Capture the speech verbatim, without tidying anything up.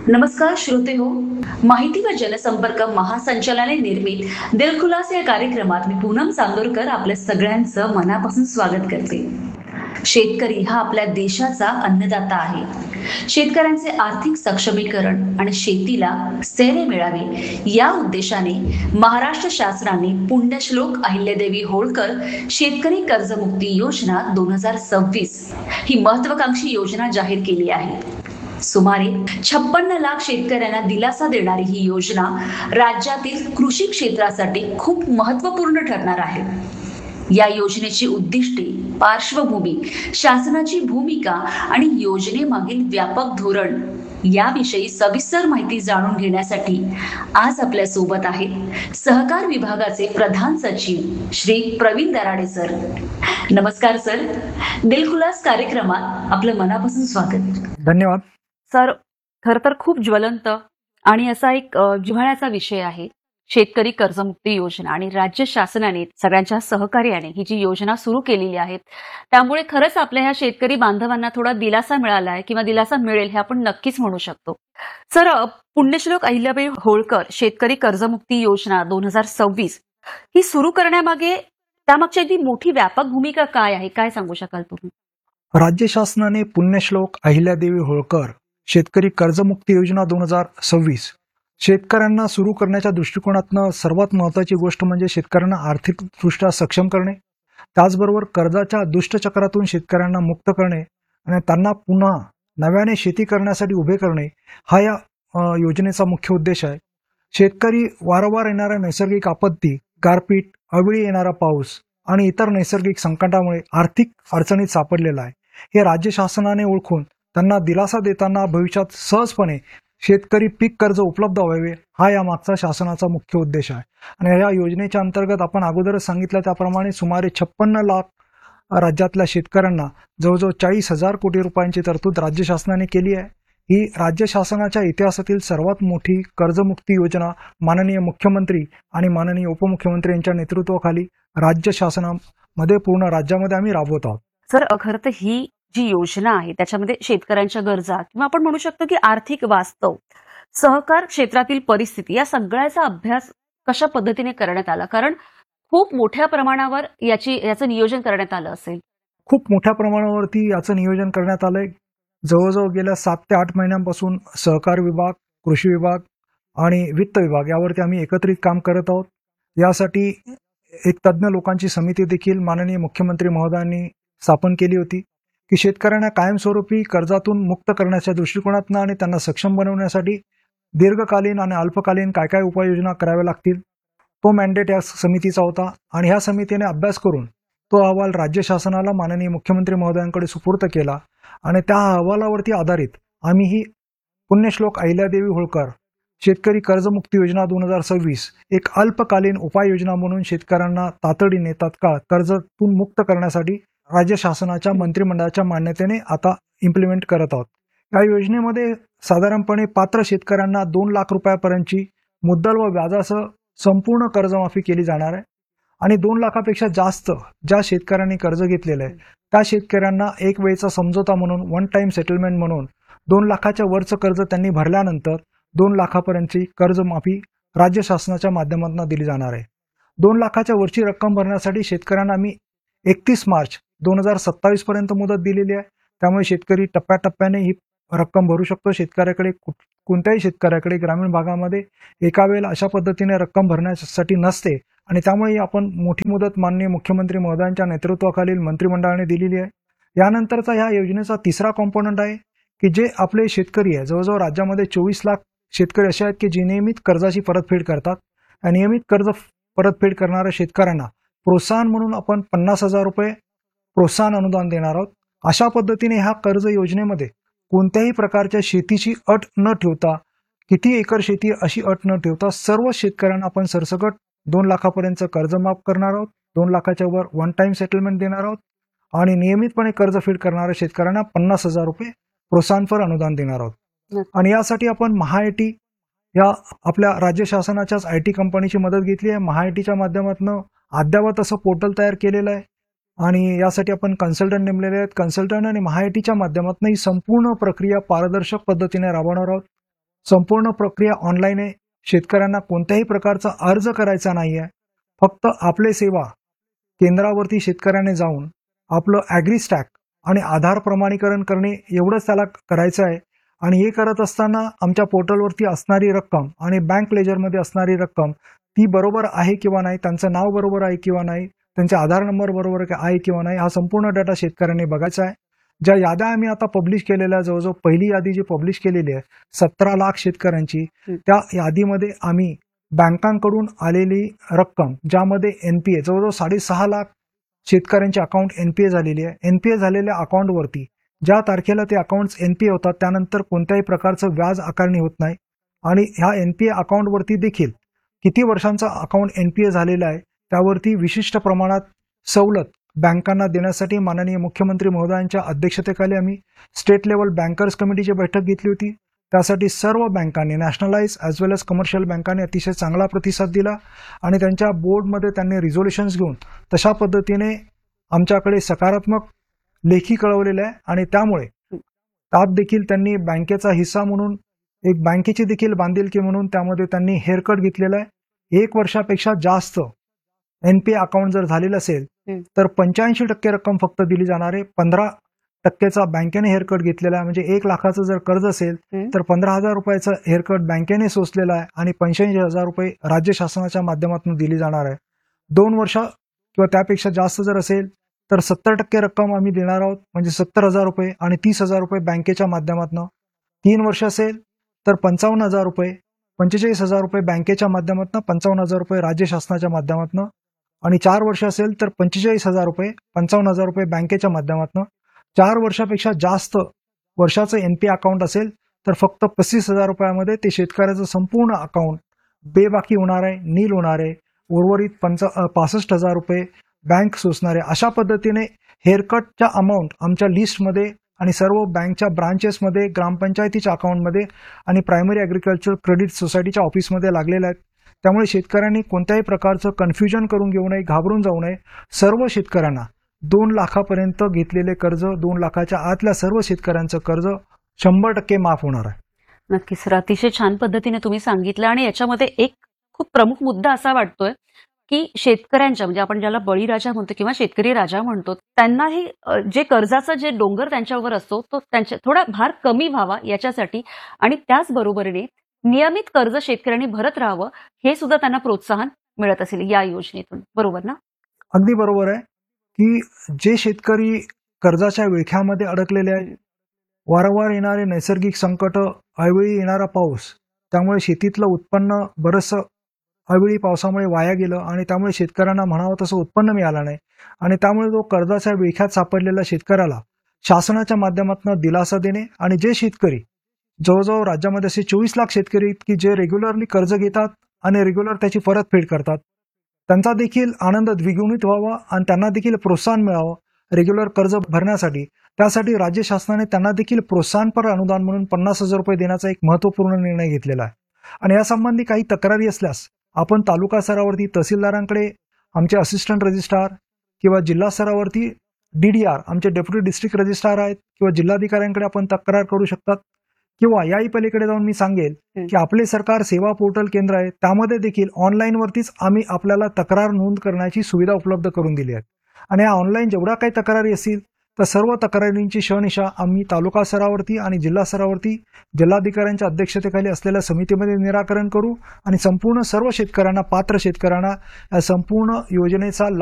नमस्कार श्रोते हो. माहिती व जनसंपर्क महासंचालनालय निर्मित दिलखुलास या कार्यक्रमात मी पूनम चांदोरकर आपल्या सगळ्यांचं मनापासून स्वागत करते. शेतकरी हा आपल्या देशाचा अन्नदाता आहे. शेतकऱ्यांचे आर्थिक सक्षमीकरण आणि शेतीला स्थैर्य मिळावे या उद्देशाने महाराष्ट्र शासनाने पुण्यश्लोक अहिल्यादेवी होळकर शेतकरी कर्जमुक्ती योजना दोन हजार सव्वीस ही महत्वाकांक्षी योजना जाहीर केली आहे. सुमारे छप्पन्न लाख शेतकऱ्यांना दिलासा देणारी ही योजना राज्यातील कृषी क्षेत्रासाठी खूप महत्वपूर्ण ठरणार आहे. या योजनेची उद्दिष्टे, पार्श्वभूमी, शासनाची भूमिका आणि योजनेमागील व्यापक धोरण याविषयी सविस्तर माहिती जाणून घेण्यासाठी आज आपल्या सोबत आहेत सहकार विभागाचे प्रधान सचिव श्री प्रवीण दराडे सर. नमस्कार सर. दिलखुलास कार्यक्रमात आपलं मनापासून स्वागत. धन्यवाद सर. खर तर खूप ज्वलंत आणि असा एक जिव्हाळ्याचा विषय आहे शेतकरी कर्जमुक्ती योजना, आणि राज्य शासनाने सगळ्यांच्या सहकार्याने ही जी योजना सुरू केलेली आहे त्यामुळे खरंच आपल्या ह्या शेतकरी बांधवांना थोडा दिलासा मिळाला आहे किंवा दिलासा मिळेल हे आपण नक्कीच म्हणू शकतो. सर, पुण्यश्लोक अहिल्याबाई होळकर शेतकरी कर्जमुक्ती योजना दोन हजार सव्वीस ही सुरू करण्यामागे त्यामागची अगदी मोठी व्यापक भूमिका काय आहे, काय सांगू शकाल तुम्ही? राज्य शासनाने पुण्यश्लोक अहिल्यादेवी होळकर शेतकरी कर्जमुक्ती योजना दोन हजार सव्वीस शेतकऱ्यांना सुरू करण्याच्या दृष्टिकोनातनं सर्वात महत्वाची गोष्ट म्हणजे शेतकऱ्यांना आर्थिकदृष्ट्या सक्षम करणे, त्याचबरोबर कर्जाच्या दुष्टचक्रातून शेतकऱ्यांना मुक्त करणे आणि त्यांना पुन्हा नव्याने शेती करण्यासाठी उभे करणे हा या योजनेचा मुख्य उद्देश आहे. शेतकरी वारंवार येणाऱ्या नैसर्गिक आपत्ती, गारपीट, अवेळी येणारा पाऊस आणि इतर नैसर्गिक संकटामुळे आर्थिक अडचणीत सापडलेला आहे. हे राज्य शासनाने ओळखून त्यांना दिलासा देताना भविष्यात सहजपणे शेतकरी पीक कर्ज उपलब्ध व्हावे हा या मागचा शासनाचा मुख्य उद्देश आहे. आणि या योजनेच्या अंतर्गत आपण अगोदरच सांगितलं त्याप्रमाणे सुमारे छप्पन्न लाख राज्यातल्या शेतकऱ्यांना जवळजवळ चाळीस हजार कोटी रुपयांची तरतूद राज्य शासनाने केली आहे. ही राज्य शासनाच्या इतिहासातील सर्वात मोठी कर्जमुक्ती योजना माननीय मुख्यमंत्री आणि माननीय उपमुख्यमंत्री यांच्या नेतृत्वाखाली राज्य शासनामध्ये पूर्ण राज्यामध्ये आम्ही राबवत आहोत. सर, खरं तर ही जी योजना आहे त्याच्यामध्ये शेतकऱ्यांच्या गरजा किंवा आपण म्हणू शकतो की आर्थिक वास्तव, सहकार क्षेत्रातील परिस्थिती या सगळ्याचा अभ्यास कशा पद्धतीने करण्यात आला? कारण खूप मोठ्या प्रमाणावर याची याचं नियोजन करण्यात आलं असेल. खूप मोठ्या प्रमाणावरती याचं नियोजन करण्यात आलंय. जवळजवळ गेल्या सात ते आठ महिन्यांपासून सहकार विभाग, कृषी विभाग आणि वित्त विभाग यावरती आम्ही एकत्रित काम करत आहोत. यासाठी एक तज्ज्ञ लोकांची समिती देखील माननीय मुख्यमंत्री महोदयांनी स्थापन केली होती की शेतकऱ्यांना कायमस्वरूपी कर्जातून मुक्त करण्याच्या दृष्टिकोनातून आणि त्यांना सक्षम बनवण्यासाठी दीर्घकालीन आणि अल्पकालीन काय काय उपाययोजना कराव्या लागतील तो मॅन्डेट या समितीचा होता. आणि ह्या समितीने अभ्यास करून तो अहवाल राज्य शासनाला माननीय मुख्यमंत्री महोदयांकडे सुपूर्द केला आणि त्या अहवालावरती आधारित आम्ही ही पुण्यश्लोक अहिल्यादेवी होळकर शेतकरी कर्जमुक्ती योजना दोन हजार सव्वीस एक अल्पकालीन उपाययोजना म्हणून शेतकऱ्यांना तातडीने तात्काळ कर्जातून मुक्त करण्यासाठी राज्य शासनाच्या मंत्रिमंडळाच्या मान्यतेने आता इम्प्लिमेंट करत आहोत. या योजनेमध्ये साधारणपणे पात्र शेतकऱ्यांना दोन लाख रुपयापर्यंतची मुद्दल व व्याजासह संपूर्ण कर्जमाफी केली जाणार आहे. आणि दोन लाखापेक्षा जास्त ज्या शेतकऱ्यांनी कर्ज घेतलेलं आहे त्या शेतकऱ्यांना एक वेळचा समझोता म्हणून वन टाइम सेटलमेंट म्हणून दोन लाखाच्या वरचं कर्ज त्यांनी भरल्यानंतर दोन लाखापर्यंतची कर्जमाफी राज्य शासनाच्या माध्यमातून दिली जाणार आहे. दोन लाखाच्या वरची रक्कम भरण्यासाठी शेतकऱ्यांना आम्ही एकतीस मार्च दोन हजार सत्तावीस पर्यंत मुदत दिलेली आहे. त्यामुळे शेतकरी टप्प्याटप्प्याने ही रक्कम भरू शकतो. शेतकऱ्याकडे कोणत्याही शेतकऱ्याकडे ग्रामीण भागामध्ये एका वेळेला अशा पद्धतीने रक्कम भरण्यासाठी नसते आणि त्यामुळे आपण मोठी मुदत माननीय मुख्यमंत्री महोदयांच्या नेतृत्वाखालील मंत्रिमंडळाने दिलेली आहे. यानंतरचा ह्या योजनेचा तिसरा कॉम्पोनंट आहे की जे आपले शेतकरी आहे, जवळजवळ राज्यामध्ये चोवीस लाख शेतकरी असे आहेत की जे नियमित कर्जाची परतफेड करतात. नियमित कर्ज परतफेड करणाऱ्या शेतकऱ्यांना प्रोत्साहन म्हणून आपण पन्नास हजार रुपये प्रोत्साहन अनुदान देणार आहोत. अशा पद्धतीने ह्या कर्ज योजनेमध्ये कोणत्याही प्रकारच्या शेतीची अट न ठेवता, किती एकर शेती अशी अट न ठेवता सर्व शेतकऱ्यांना आपण सरसकट दोन लाखापर्यंत कर्ज माफ करणार आहोत. दोन लाखाच्या वर वन टाइम सेटलमेंट देणार आहोत आणि नियमितपणे कर्जफेड करणाऱ्या शेतकऱ्यांना पन्नास हजार रुपये प्रोत्साहनपर अनुदान देणार आहोत. आणि यासाठी आपण महाआयटी या आपल्या राज्य शासनाच्याच आय टी कंपनीची मदत घेतली आहे. महाआयटीच्या माध्यमातून अद्यावत असं पोर्टल तयार केलेलं आहे आणि यासाठी आपण कन्सल्टंट नेमलेले आहेत. कन्सल्टंट आणि महाआयटीच्या माध्यमातून ही संपूर्ण प्रक्रिया पारदर्शक पद्धतीने राबवणार आहोत. संपूर्ण प्रक्रिया ऑनलाईन आहे. शेतकऱ्यांना कोणत्याही प्रकारचा अर्ज करायचा नाही आहे. फक्त आपले सेवा केंद्रावरती शेतकऱ्याने जाऊन आपलं ॲग्रीस्टॅक आणि आधार प्रमाणीकरण करणे एवढंच त्याला करायचं आहे. आणि हे करत असताना आमच्या पोर्टलवरती असणारी रक्कम आणि बँक लेजरमध्ये असणारी रक्कम ती बरोबर आहे किंवा नाही, त्यांचं नाव बरोबर आहे किंवा नाही, त्यांचे आधार नंबर बरोबर आहे किंवा नाही, हा संपूर्ण डाटा शेतकऱ्यांनी बघायचा आहे. ज्या याद्या आम्ही आता पब्लिश केलेल्या, जवळजवळ पहिली यादी जी पब्लिश केलेली आहे सतरा लाख शेतकऱ्यांची, त्या यादीमध्ये आम्ही बँकांकडून आलेली रक्कम ज्यामध्ये एनपीए जवळजवळ साडेसहा लाख शेतकऱ्यांची अकाउंट एनपीए झालेली आहे. एनपीए झालेल्या अकाउंटवरती ज्या तारखेला ते अकाउंट्स एनपीए होतात त्यानंतर कोणत्याही प्रकारचं व्याज आकारणी होत नाही. आणि ह्या एनपीए अकाउंटवरती देखील किती वर्षांचा अकाउंट एनपीए झालेला आहे त्यावरती विशिष्ट प्रमाणात सवलत बँकांना देण्यासाठी माननीय मुख्यमंत्री महोदयांच्या अध्यक्षतेखाली आम्ही स्टेट लेवल बँकर्स कमिटीची बैठक घेतली होती. त्यासाठी सर्व बँकांनी, नॅशनलाइज ॲज वेल एज कमर्शियल बँकांनी अतिशय चांगला प्रतिसाद दिला आणि त्यांच्या बोर्डमध्ये त्यांनी रिझोल्युशन्स घेऊन तशा पद्धतीने आमच्याकडे सकारात्मक लेखी कळवलेलं आहे. आणि त्यामुळे त्यात देखील त्यांनी बँकेचा हिस्सा म्हणून एक बँकेची देखील बांधिलकी म्हणून त्यामध्ये त्यांनी हेअरकट घेतलेला आहे. एक वर्षापेक्षा जास्त एनपीए अकाउंट जर झालेलं असेल तर पंच्याऐंशी टक्के रक्कम फक्त दिली जाणार आहे. पंधरा टक्क्याचा बँकेने हेअरकट घेतलेला आहे. म्हणजे एक लाखाचं जर कर्ज असेल तर पंधरा हजार रुपयाचं हेअरकट बँकेने सोसलेला आहे आणि पंच्याऐंशी हजार रुपये राज्य शासनाच्या माध्यमातून दिली जाणार आहे. दोन वर्ष किंवा त्यापेक्षा जास्त जर असेल तर सत्तर टक्के रक्कम आम्ही देणार आहोत, म्हणजे सत्तर हजार रुपये आणि तीस हजार रुपये बँकेच्या माध्यमातून. तीन वर्ष असेल तर पंचावन्न हजार रुपये, पंचेचाळीस हजार रुपये बँकेच्या माध्यमातून, पंचावन्न हजार रुपये राज्य शासनाच्या माध्यमातून. आणि चार वर्ष असेल तर पंचेचाळीस हजार रुपये, पंचावन्न हजार रुपये बँकेच्या माध्यमातून. चार वर्षापेक्षा जास्त वर्षाचं एनपीए अकाउंट असेल तर फक्त पस्तीस हजार रुपयामध्ये ते शेतकऱ्याचं संपूर्ण अकाउंट बेबाकी होणार आहे, नील होणार आहे. उर्वरित पंचा पासष्ट हजार रुपये बँक सोसणार आहे. अशा पद्धतीने हेअरकटच्या अमाऊंट आमच्या लिस्टमध्ये आणि सर्व बँकच्या ब्रांचेसमध्ये, ग्रामपंचायतीच्या अकाउंटमध्ये आणि प्रायमरी ॲग्रिकल्चर क्रेडिट सोसायटीच्या ऑफिसमध्ये लागलेल्या आहेत. त्यामुळे शेतकऱ्यांनी कोणत्याही प्रकारचं कन्फ्युजन करून घेऊ नये, घाबरून जाऊ नये. सर्व शेतकऱ्यांना दोन लाखापर्यंत घेतलेले कर्ज, दोन लाखाच्या आतल्या सर्व शेतकऱ्यांचं कर्ज शंभर टक्के माफ होणार आहे. नक्कीच सर, अतिशय छान पद्धतीने तुम्ही सांगितलं. आणि याच्यामध्ये एक खूप प्रमुख मुद्दा असा वाटतोय की शेतकऱ्यांच्या, म्हणजे आपण ज्याला बळीराजा म्हणतो किंवा शेतकरी राजा म्हणतो, त्यांनाही जे कर्जाचा जे डोंगर त्यांच्यावर असतो तो त्यांच्या थोडा भार कमी व्हावा याच्यासाठी, आणि त्याचबरोबरीने नियमित कर्ज शेतकऱ्यांनी भरत राहावं हे सुद्धा त्यांना प्रोत्साहन मिळत असेल या योजनेतून, बरोबर ना? अगदी बरोबर आहे की जे शेतकरी कर्जाच्या विळख्यामध्ये अडकलेले आहेत, वारंवार येणारे नैसर्गिक संकट, अवेळी येणारा पाऊस, त्यामुळे शेतीतलं उत्पन्न बरंचसं अवेळी पावसामुळे वाया गेलं आणि त्यामुळे शेतकऱ्यांना म्हणावं तसं उत्पन्न मिळालं नाही. आणि त्यामुळे तो कर्जाच्या विळख्यात सापडलेल्या शेतकऱ्याला शासनाच्या माध्यमातून दिलासा देणे, आणि जे शेतकरी जवळजवळ राज्यामध्ये असे चोवीस लाख शेतकरी आहेत की जे रेग्युलरली कर्ज घेतात आणि रेग्युलर त्याची परतफेड करतात, त्यांचा देखील आनंद द्विगुणित व्हावा आणि त्यांना देखील प्रोत्साहन मिळावं रेग्युलर कर्ज भरण्यासाठी. त्यासाठी राज्य शासनाने त्यांना देखील प्रोत्साहनपर अनुदान म्हणून पन्नास हजार रुपये देण्याचा एक महत्त्वपूर्ण निर्णय घेतलेला आहे. आणि यासंबंधी काही तक्रारी असल्यास आपण तालुका स्तरावरती तहसीलदारांकडे, आमचे असिस्टंट रजिस्ट्रार किंवा जिल्हा स्तरावरती डीडीआर आमचे डेप्युटी डिस्ट्रिक्ट रजिस्ट्रार आहेत किंवा जिल्हाधिकाऱ्यांकडे आपण तक्रार करू शकतात. किंवा याही पलीकडे जाऊन मी सांगेल की आपले सरकार सेवा पोर्टल केंद्र आहे, त्यामध्ये देखील ऑनलाईनवरतीच आम्ही आपल्याला तक्रार नोंद करण्याची सुविधा उपलब्ध करून दिली आहे. आणि या ऑनलाईन जेवढ्या काही तक्रारी असतील तर सर्व तक्रारींची शहनिशा आम्ही तालुका स्तरावरती आणि जिल्हा स्तरावरती जिल्हाधिकाऱ्यांच्या अध्यक्षतेखाली असलेल्या समितीमध्ये निराकरण करू आणि संपूर्ण सर्व शेतकऱ्यांना, पात्र शेतकऱ्यांना या संपूर्ण योजनेचा